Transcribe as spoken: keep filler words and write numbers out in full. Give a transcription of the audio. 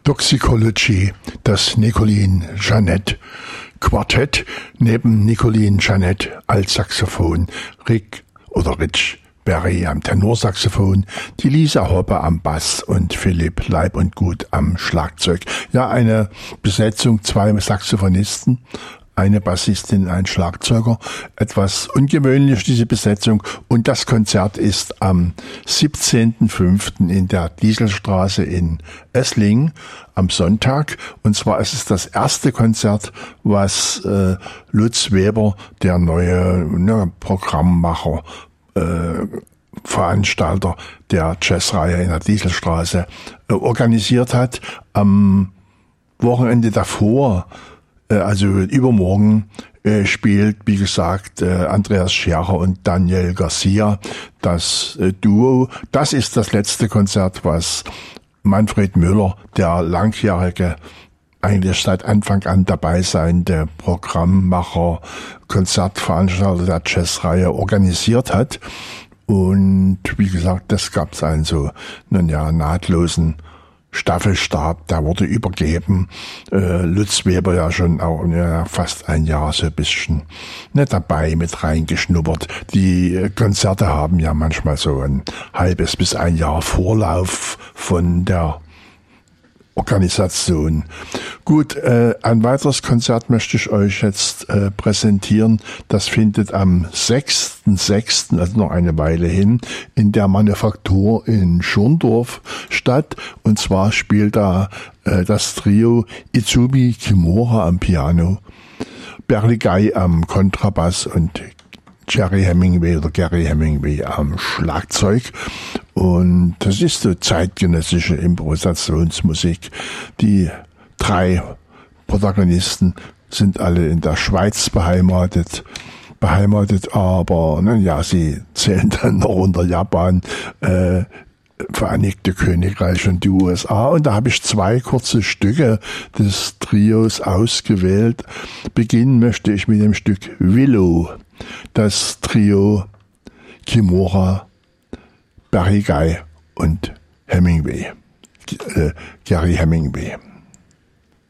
Toxicology, das Nicolin-Jeanette Quartett, neben Nicolin-Jeanette als Saxophon, Rick oder Rich Berry am Tenorsaxophon, die Lisa Hoppe am Bass und Philipp Leib und Gut am Schlagzeug. Ja, eine Besetzung, zwei Saxophonisten, eine Bassistin, ein Schlagzeuger. Etwas ungewöhnlich, diese Besetzung. Und das Konzert ist am siebzehnten fünften in der Dieselstraße in Esslingen am Sonntag. Und zwar ist es das erste Konzert, was äh, Lutz Weber, der neue ne, Programmmacher, äh, Veranstalter der Jazzreihe in der Dieselstraße, äh, organisiert hat. Am Wochenende davor, also übermorgen äh, spielt, wie gesagt, äh, Andreas Scherer und Daniel Garcia, das äh, Duo. Das ist das letzte Konzert, was Manfred Müller, der langjährige, eigentlich seit Anfang an dabei seiende Programmmacher, Konzertveranstalter der Jazzreihe organisiert hat. Und wie gesagt, das gab es einen so, nun ja, nahtlosen Staffelstab, der wurde übergeben. Äh, Lutz Weber ja schon auch ja, fast ein Jahr so ein bisschen ne, dabei mit reingeschnuppert. Die Konzerte haben ja manchmal so ein halbes bis ein Jahr Vorlauf von der Organisation. Gut, äh, ein weiteres Konzert möchte ich euch jetzt äh, präsentieren. Das findet am sechsten sechsten, also noch eine Weile hin, in der Manufaktur in Schorndorf statt. Und zwar spielt da äh, das Trio Izubi Kimura am Piano, Berli Guy am Kontrabass und Jerry Hemingway oder Gary Hemingway am Schlagzeug. Und das ist so zeitgenössische Improvisationsmusik. Die drei Protagonisten sind alle in der Schweiz beheimatet, beheimatet, aber na ja, sie zählen dann noch unter Japan, äh, Vereinigte Königreich und die U S A. Und da habe ich zwei kurze Stücke des Trios ausgewählt. Beginnen möchte ich mit dem Stück Willow. Das Trio Kimura, Berry Guy und Hemingway, äh, Gary Hemingway.